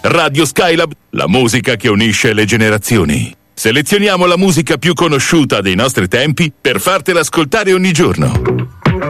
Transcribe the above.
Radio Skylab, la musica che unisce le generazioni. Selezioniamo la musica più conosciuta dei nostri tempi per fartela ascoltare ogni giorno.